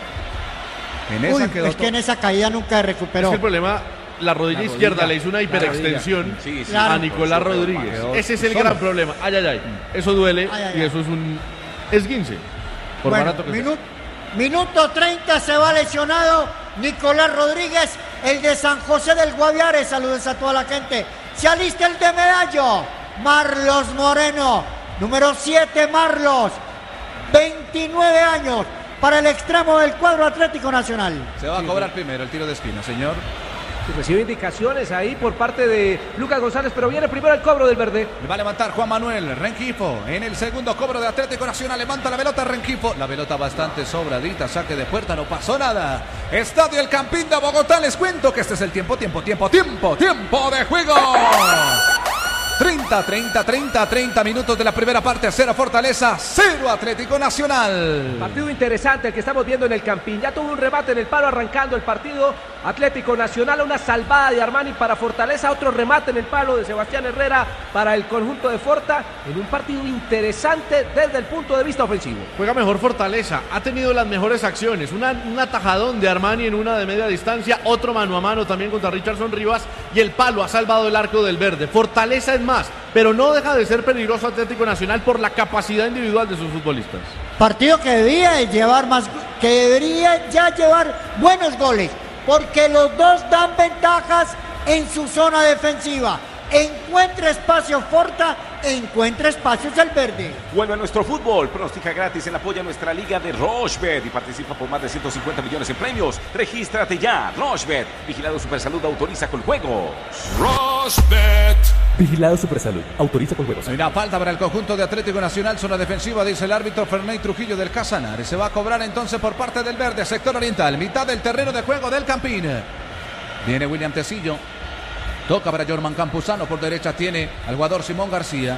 En esa Uy, quedó es que en esa caída nunca se recuperó. Es que el problema, la rodilla la izquierda rodilla, le hizo una hiperextensión sí, sí, claro. a Nicolás Rodríguez. Ese es el gran problema. Ay, ay, ay. Eso duele ay, ay, y eso es un esguince. Por bueno, barato que minu minuto treinta se va lesionado Nicolás Rodríguez, el de San José del Guaviare. Saludos a toda la gente. Se alista el de Medallo, Marlos Moreno, número siete, Marlos, veintinueve años, para el extremo del cuadro Atlético Nacional. Se va a sí, cobrar sí. primero el tiro de esquina, señor. Sí, recibe indicaciones ahí por parte de Lucas González, pero viene primero el cobro del verde. Va a levantar Juan Manuel Rengifo en el segundo cobro de Atlético Nacional. Levanta la pelota Rengifo. La pelota bastante sobradita, saque de puerta, no pasó nada. Estadio El Campín de Bogotá. Les cuento que este es el tiempo, tiempo, tiempo, tiempo, tiempo de juego. treinta, treinta, treinta, treinta minutos de la primera parte. Cero Fortaleza, cero Atlético Nacional. Partido interesante el que estamos viendo en el Campín. Ya tuvo un remate en el palo arrancando el partido. Atlético Nacional, una salvada de Armani para Fortaleza. Otro remate en el palo de Sebastián Herrera para el conjunto de Forta. En un partido interesante desde el punto de vista ofensivo. Juega mejor Fortaleza. Ha tenido las mejores acciones. Una, un atajadón de Armani en una de media distancia. Otro mano a mano también contra Richardson Rivas. Y el palo ha salvado el arco del verde. Fortaleza es más, pero no deja de ser peligroso Atlético Nacional por la capacidad individual de sus futbolistas. Partido que debería llevar más, que debería ya llevar buenos goles, porque los dos dan ventajas en su zona defensiva. Encuentra espacio Forta, encuentra espacios el verde. Vuelve a nuestro fútbol, pronostica gratis en apoyo a nuestra liga de Rochebet y participa por más de ciento cincuenta millones en premios. Regístrate ya, Rochebet, vigilado Supersalud, autoriza con juegos. Rochebet. Vigilado Supersalud, autoriza con juegos. Mira, falta para el conjunto de Atlético Nacional, zona defensiva, dice el árbitro Ferney Trujillo del Casanare. Se va a cobrar entonces por parte del verde, sector oriental, mitad del terreno de juego del Campín. Viene William Tecillo. Toca para Jorman Campuzano, por derecha tiene al jugador Simón García.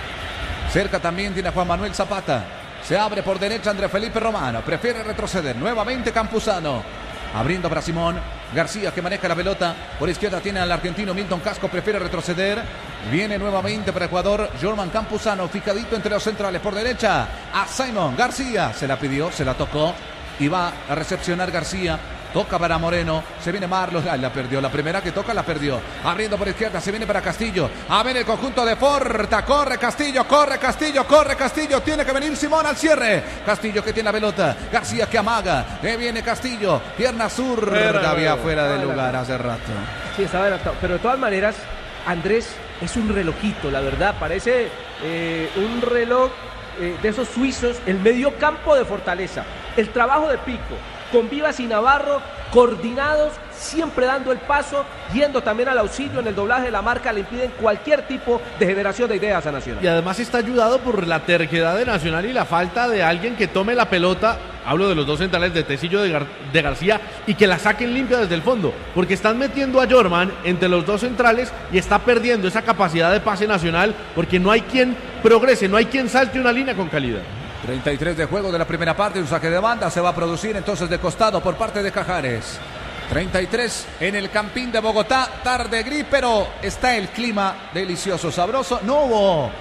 Cerca también tiene a Juan Manuel Zapata. Se abre por derecha André Felipe Romano, prefiere retroceder. Nuevamente Campuzano, abriendo para Simón García, que maneja la pelota. Por izquierda tiene al argentino Milton Casco, prefiere retroceder. Viene nuevamente para el jugador Jorman Campuzano, fijadito entre los centrales. Por derecha a Simón García, se la pidió, se la tocó y va a recepcionar García. Toca para Moreno, se viene Marlos, ay, la perdió, la primera que toca la perdió. Abriendo por izquierda, se viene para Castillo. A ver el conjunto de Forta, corre Castillo, corre Castillo, corre Castillo. Tiene que venir Simón al cierre. Castillo que tiene la pelota, García que amaga. Que viene Castillo, pierna zurda, había fuera de lugar hace rato. Sí, estaba adelantado, pero de todas maneras, Andrés es un relojito, la verdad, parece eh, un reloj eh, de esos suizos, el medio campo de Fortaleza. El trabajo de Pico, con Vivas y Navarro, coordinados, siempre dando el paso, yendo también al auxilio en el doblaje de la marca, le impiden cualquier tipo de generación de ideas a Nacional. Y además está ayudado por la terquedad de Nacional y la falta de alguien que tome la pelota, hablo de los dos centrales de Tecillo de, Gar de García, y que la saquen limpia desde el fondo, porque están metiendo a Jorman entre los dos centrales y está perdiendo esa capacidad de pase Nacional, porque no hay quien progrese, no hay quien salte una línea con calidad. treinta y tres de juego de la primera parte, un saque de banda se va a producir entonces de costado por parte de Cajares. treinta y tres en el Campín de Bogotá, tarde gris, pero está el clima delicioso, sabroso. No hubo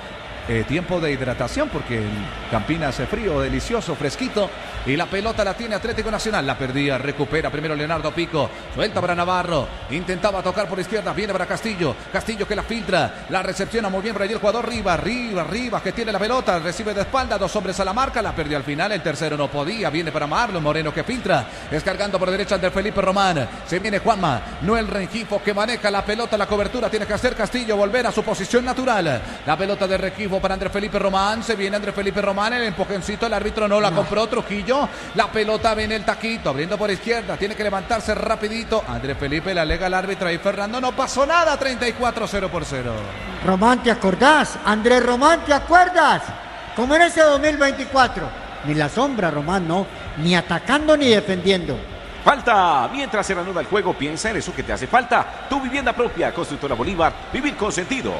eh, tiempo de hidratación porque el Campina hace frío, delicioso, fresquito. Y la pelota la tiene Atlético Nacional. La perdía, recupera primero Leonardo Pico. Suelta para Navarro. Intentaba tocar por izquierda. Viene para Castillo. Castillo que la filtra. La recepciona muy bien para allí el jugador Rivas. Rivas, Rivas que tiene la pelota. Recibe de espalda. Dos hombres a la marca. La perdió al final. El tercero no podía. Viene para Marlon Moreno que filtra. Descargando por derecha de Felipe Román. Se viene Juanma. Noel Rengifo que maneja la pelota. La cobertura tiene que hacer Castillo. Volver a su posición natural. La pelota de Rengifo para Andrés Felipe Román. Se viene Andrés Felipe Román. El empujoncito. El árbitro no la compró. Trujillo. La pelota viene el taquito, abriendo por izquierda, tiene que levantarse rapidito. Andrés Felipe le alega al árbitro y Fernando no pasó nada, treinta y cuatro cero por cero. Román, ¿te acordás? Andrés Román, ¿te acuerdas? Como en ese dos mil veinticuatro. Ni la sombra, Román, no, ni atacando ni defendiendo. Falta. Mientras se reanuda el juego, piensa en eso que te hace falta. Tu vivienda propia, Constructora Bolívar, vivir con sentido.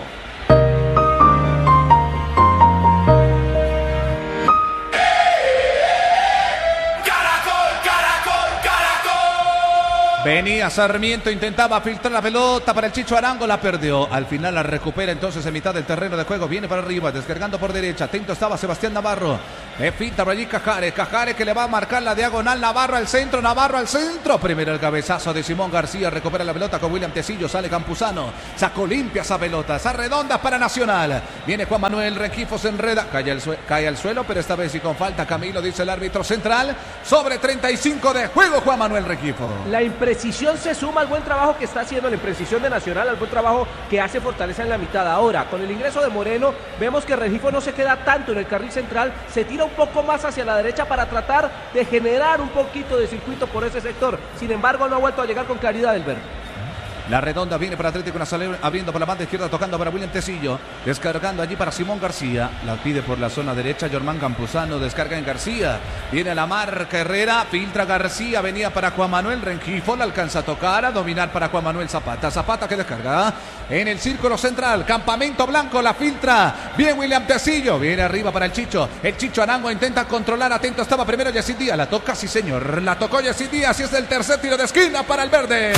Venía Sarmiento, intentaba filtrar la pelota para el Chicho Arango, la perdió. Al final la recupera entonces en mitad del terreno de juego. Viene para arriba, descargando por derecha. Atento estaba Sebastián Navarro. Le finta por allí Cajares. Cajares que le va a marcar la diagonal. Navarro al centro, Navarro al centro. Primero el cabezazo de Simón García. Recupera la pelota con William Tecillo. Sale Campuzano. Sacó limpia esa pelota. Esa redonda para Nacional. Viene Juan Manuel Rengifo, se enreda. Cae al, cae al suelo, pero esta vez y con falta. Camilo, dice el árbitro central. Sobre treinta y cinco de juego Juan Manuel Rengifo. La imprecisión se suma al buen trabajo que está haciendo la imprecisión de Nacional, al buen trabajo que hace Fortaleza en la mitad. Ahora, con el ingreso de Moreno, vemos que Rengifo no se queda tanto en el carril central, se tira un poco más hacia la derecha para tratar de generar un poquito de circuito por ese sector. Sin embargo, no ha vuelto a llegar con claridad el verde. La redonda viene para Atlético Nacional, abriendo por la banda izquierda, tocando para William Tecillo, descargando allí para Simón García, la pide por la zona derecha, Germán Campuzano, descarga en García, viene a la marca Herrera, filtra García, venía para Juan Manuel Rengifo, la alcanza a tocar, a dominar para Juan Manuel Zapata, Zapata que descarga en el círculo central, campamento blanco, la filtra, bien William Tecillo, viene arriba para el Chicho, el Chicho Arango intenta controlar, atento estaba primero Yacid Díaz, la toca, sí señor, la tocó Yacid Díaz y es el tercer tiro de esquina para el verde.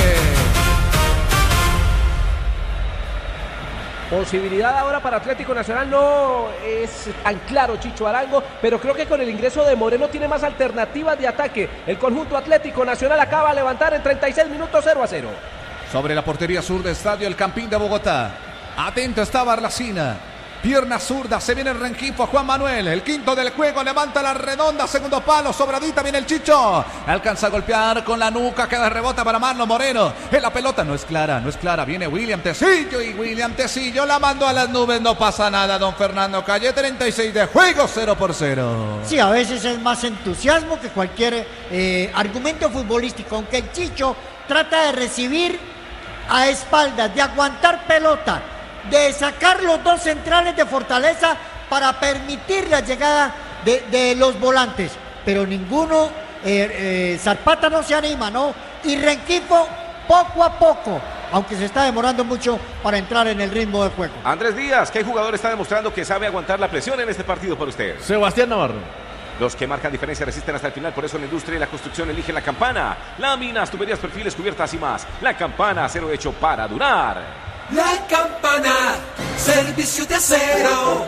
Posibilidad ahora para Atlético Nacional, no es tan claro Chicho Arango, pero creo que con el ingreso de Moreno tiene más alternativas de ataque. El conjunto Atlético Nacional acaba de levantar en treinta y seis minutos cero a cero. Sobre la portería sur del estadio El Campín de Bogotá. Atento estaba Arlacina. Pierna zurda, se viene el Rengifo, Juan Manuel, el quinto del juego, levanta la redonda, segundo palo, sobradita, viene el Chicho, alcanza a golpear con la nuca, queda rebota para Marlon Moreno, en la pelota no es clara, no es clara, viene William Tecillo y William Tecillo la mandó a las nubes, no pasa nada, don Fernando Calle, treinta y seis de juego, cero por cero. Sí, a veces es más entusiasmo que cualquier eh, argumento futbolístico, aunque el Chicho trata de recibir a espaldas, de aguantar pelota, de sacar los dos centrales de Fortaleza para permitir la llegada de, de los volantes, pero ninguno, eh, eh, Zapata no se anima, ¿no? Y Rengifo poco a poco, aunque se está demorando mucho para entrar en el ritmo del juego. Andrés Díaz, ¿qué jugador está demostrando que sabe aguantar la presión en este partido por usted? Sebastián Navarro. Los que marcan diferencia resisten hasta el final, por eso la industria y la construcción eligen la Campana. Láminas, tuberías, perfiles, cubiertas y más. La Campana, acero hecho para durar. La Campana, servicio de acero.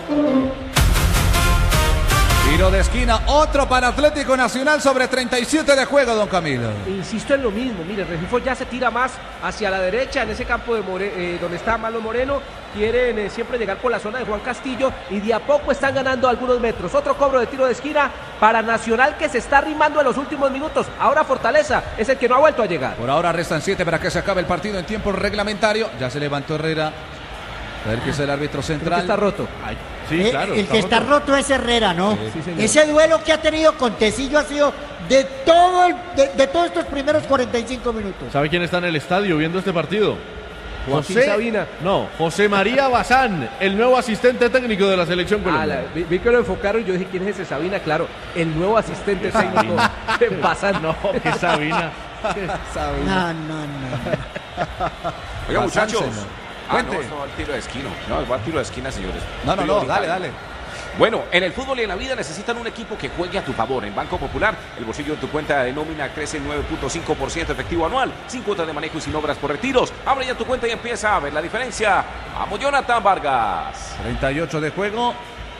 Tiro de esquina, otro para Atlético Nacional sobre treinta y siete de juego, don Camilo. Insisto en lo mismo, mire, Rengifo ya se tira más hacia la derecha, en ese campo de More, eh, donde está Marlon Moreno, quieren eh, siempre llegar por la zona de Juan Castillo y de a poco están ganando algunos metros. Otro cobro de tiro de esquina para Nacional que se está arrimando en los últimos minutos. Ahora Fortaleza es el que no ha vuelto a llegar. Por ahora restan siete para que se acabe el partido en tiempo reglamentario. Ya se levantó Herrera. A ver qué es el árbitro central. Está roto. Ay, sí, eh, claro. El está que roto. está roto es Herrera, ¿no? Sí, sí, Ese duelo que ha tenido con Tecillo ha sido de todo el, de, de todos estos primeros cuarenta y cinco minutos. ¿Sabe quién está en el estadio viendo este partido? Joaquín José Sabina. No, José María Bazán, el nuevo asistente técnico de la selección Ah, colombiana. la, vi, vi que lo enfocaron y yo dije, ¿quién es ese Sabina? Claro, el nuevo asistente técnico de Bazán. No, que Sabina. No, no, no. Oiga, Bazán, muchachos. señor. Ah, no, Cuente. eso va al tiro de esquina. No, va al tiro de esquina, señores. No, no, no, dale, Prioritario. dale. Bueno, en el fútbol y en la vida necesitan un equipo que juegue a tu favor. En Banco Popular, el bolsillo de tu cuenta de nómina crece en nueve punto cinco por ciento efectivo anual, sin cuotas de manejo y sin obras por retiros. Abre ya tu cuenta y empieza a ver la diferencia. Vamos, Jonathan Vargas. treinta y ocho de juego.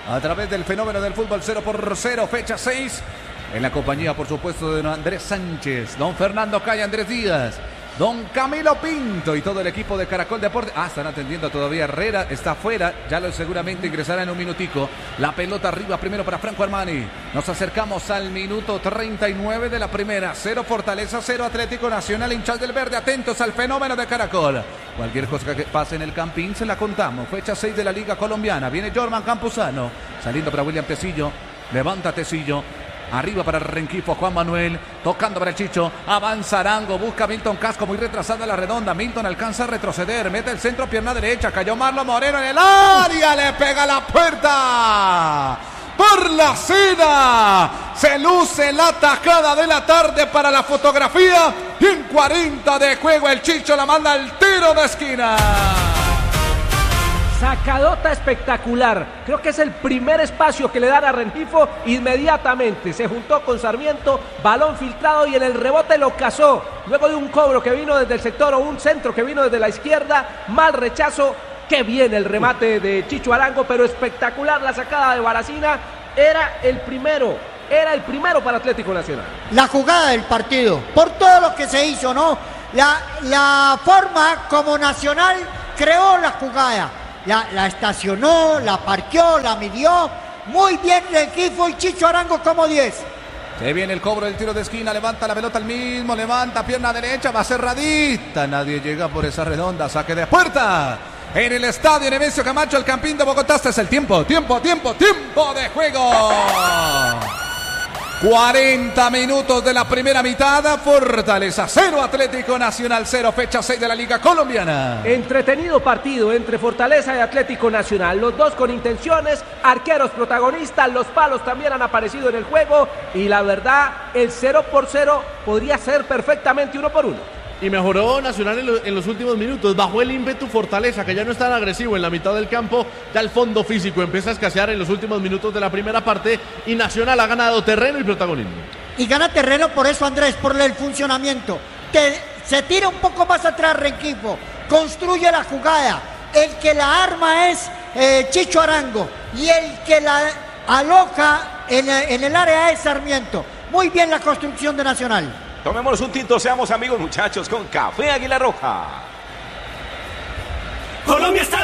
a través del fenómeno del fútbol cero por cero, fecha seis. En la compañía, por supuesto, de don Andrés Sánchez, don Fernando Calle, Andrés Díaz, don Camilo Pinto y todo el equipo de Caracol Deporte. Ah, están atendiendo todavía. Herrera está afuera, ya lo seguramente ingresará en un minutico. La pelota arriba primero para Franco Armani. Nos acercamos al minuto treinta y nueve de la primera. Cero Fortaleza, cero Atlético Nacional, hinchas del verde, atentos al fenómeno de Caracol. Cualquier cosa que pase en el Campín se la contamos. Fecha seis de la Liga Colombiana. Viene Jorman Campuzano, saliendo para William Tecillo. Levanta Tecillo. Arriba para Rengifo, Juan Manuel, tocando para el Chicho, avanza Arango, busca Milton Casco, muy retrasada la redonda, Milton alcanza a retroceder, mete el centro, pierna derecha, cayó Marlon Moreno en el área, le pega la puerta, por la cena, se luce la tajada de la tarde para la fotografía, y en cuarenta de juego el Chicho la manda al tiro de esquina. Sacadota espectacular. Creo que es el primer espacio que le dan a Rengifo inmediatamente. Se juntó con Sarmiento, balón filtrado y en el rebote lo cazó. Luego de un cobro que vino desde el sector o un centro que vino desde la izquierda. Mal rechazo. Qué bien el remate de Chicho Arango, pero espectacular la sacada de Baracina. Era el primero. Era el primero para Atlético Nacional. La jugada del partido. Por todo lo que se hizo, ¿no? La, la forma como Nacional creó la jugada. La, la estacionó, la parqueó, la midió. Muy bien Rengifo y Chicho Arango como diez. Se viene el cobro del tiro de esquina, levanta la pelota al mismo, levanta pierna derecha, va cerradita. Nadie llega por esa redonda, saque de puerta. En el estadio Nemesio Camacho, el Campín de Bogotá. Este es el tiempo, tiempo, tiempo, tiempo de juego. cuarenta minutos de la primera mitad. Fortaleza cero, Atlético Nacional cero, fecha seis de la Liga Colombiana. Entretenido partido entre Fortaleza y Atlético Nacional. Los dos con intenciones, arqueros protagonistas, los palos también han aparecido en el juego. Y la verdad, el cero por cero podría ser perfectamente uno por uno. Y mejoró Nacional en, lo, en los últimos minutos. Bajó el ímpetu Fortaleza, que ya no es tan agresivo en la mitad del campo. Ya el fondo físico empieza a escasear en los últimos minutos de la primera parte. Y Nacional ha ganado terreno y protagonismo. Y gana terreno por eso, Andrés, por el funcionamiento. Te, se tira un poco más atrás Rengifo. Construye la jugada. El que la arma es eh, Chicho Arango. Y el que la aloja en, en el área es Sarmiento. Muy bien la construcción de Nacional. Tomémonos un tinto, seamos amigos muchachos con Café Águila Roja. Colombia está